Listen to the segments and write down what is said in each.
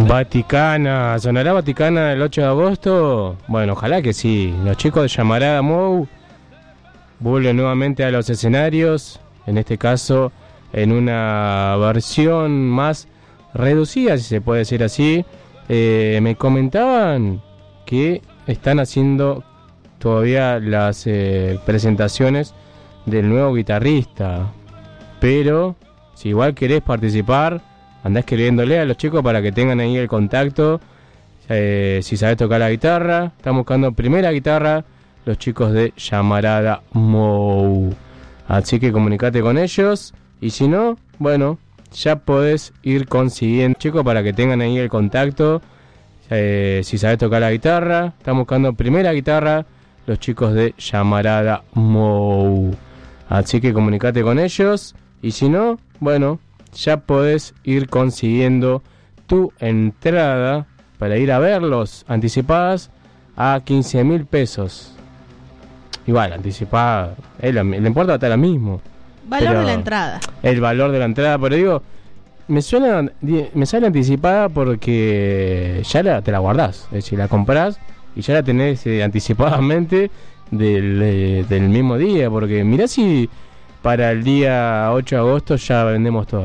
Vaticana, ¿sonará Vaticana el 8 de agosto? Bueno, ojalá que sí. Los chicos de Llamarada Mou vuelven nuevamente a los escenarios, en este caso en una versión más reducida, si se puede decir así. Me comentaban que están haciendo todavía las presentaciones del nuevo guitarrista, pero si igual querés participar, andá escribiéndole a los chicos para que tengan ahí el contacto. Si sabés tocar la guitarra, están buscando primera guitarra los chicos de Llamarada Mou. Así que comunicate con ellos. Y si no, bueno, ya podés ir consiguiendo chicos para que tengan ahí el contacto. Si sabés tocar la guitarra, están buscando primera guitarra los chicos de Llamarada Mou. Así que comunicate con ellos. Y si no, bueno, ya podés ir consiguiendo tu entrada para ir a verlos anticipadas a 15.000 pesos. Igual, anticipada, el importe va a estar lo mismo. Valor de la entrada. El valor de la entrada, pero digo, me sale anticipada porque ya te la guardás. Es decir, la comprás y ya la tenés anticipadamente del mismo día. Porque mirá si para el día 8 de agosto ya vendemos todo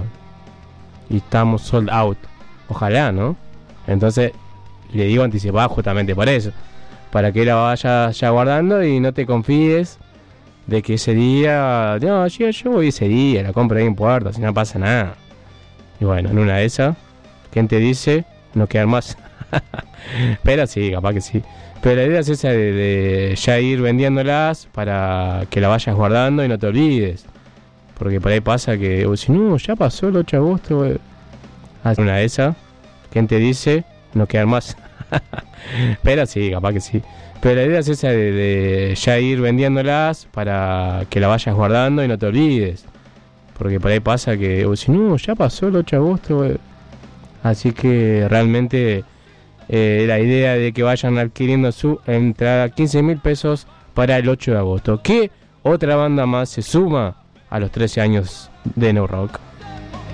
y estamos sold out. Ojalá, ¿no? Entonces le digo anticipada justamente por eso, para que la vayas ya guardando y no te confíes de que ese día, no, yo voy ese día, la compro ahí en puerta, si no pasa nada. Y bueno, en una de esas, ¿quién te dice? No quedan más. Pero sí, capaz que sí. Pero la idea es esa de ya ir vendiéndolas para que la vayas guardando y no te olvides. Porque por ahí pasa que, si no, ya pasó el 8 de agosto. Una de esas, ¿quién te dice? No quedan más. Pero sí, capaz que sí. Pero la idea es esa de ya ir vendiéndolas para que la vayas guardando y no te olvides. Porque por ahí pasa que, si no, ya pasó el 8 de agosto. Así que realmente la idea de que vayan adquiriendo su entrada, 15.000 pesos para el 8 de agosto. ¿Qué otra banda más se suma a los 13 años de No Rock?